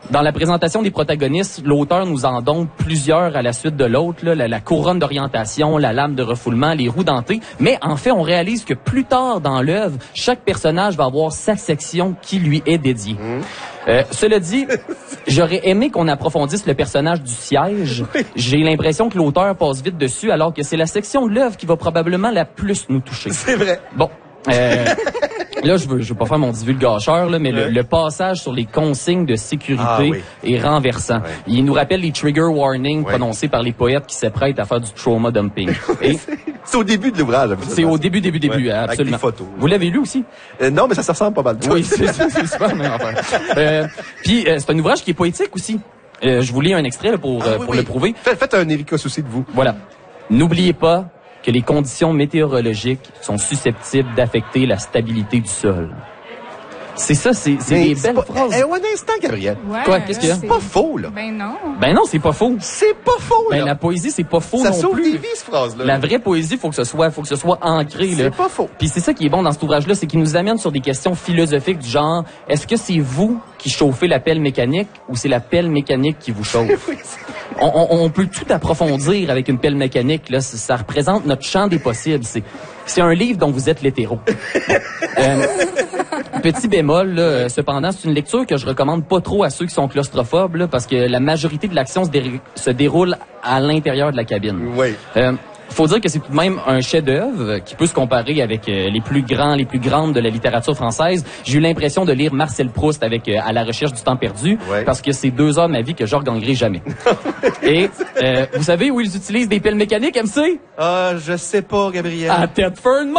Dans la présentation des protagonistes, l'auteur nous en donne plusieurs à la suite de l'autre, la couronne d'orientation, la lame de refoulement, les roues dentées. Mais en fait, on réalise que plus tard dans l'œuvre, chaque personnage va avoir sa section qui lui est dédiée. Cela dit, j'aurais aimé qu'on approfondisse le personnage du siège. J'ai l'impression que l'auteur passe vite dessus, alors que c'est la section de l'œuvre qui va probablement la plus nous toucher. C'est vrai. Bon. Là, je veux pas faire mon divulgateur, là, mais le passage sur les consignes de sécurité est renversant. Il nous rappelle les trigger warnings prononcés par les poètes qui s'apprêtent à faire du trauma dumping. C'est au début de l'ouvrage. C'est au début, absolument. Avec des photos. Vous l'avez lu aussi? Non, mais ça ressemble pas mal. Oui, c'est super la même affaire. Puis, c'est un ouvrage qui est poétique aussi. Je vous lis un extrait là, pour le prouver. Faites un Erika Souci de vous. Voilà. N'oubliez pas que les conditions météorologiques sont susceptibles d'affecter la stabilité du sol. C'est ça, c'est des belles phrases. Un instant, Gabriel. Ouais, Quoi, qu'est-ce qu'il y a? C'est pas faux, là. Ben non. Ben non, c'est pas faux. C'est pas faux, là. Ben la poésie, c'est pas faux ça non sauve plus. des vies, cette phrase-là. La vraie poésie, faut que ce soit ancré, là. C'est pas faux. Puis c'est ça qui est bon dans cet ouvrage-là, c'est qu'il nous amène sur des questions philosophiques du genre, est-ce que c'est vous qui chauffez la pelle mécanique ou c'est la pelle mécanique qui vous chauffe? On peut tout approfondir avec une pelle mécanique, là. Ça représente notre champ des possibles. C'est un livre dont vous êtes l'hétéro. Petit bémol, là, cependant, c'est une lecture que je recommande pas trop à ceux qui sont claustrophobes, là, parce que la majorité de l'action se déroule à l'intérieur de la cabine. Oui. Faut dire que c'est tout de même un chef-d'œuvre qui peut se comparer avec les plus grandes de la littérature française. J'ai eu l'impression de lire Marcel Proust avec À la recherche du temps perdu, parce que c'est 2 heures de ma vie que je regagnerai jamais. Et vous savez où ils utilisent des pelles mécaniques, MC? Je sais pas, Gabriel. À Thetford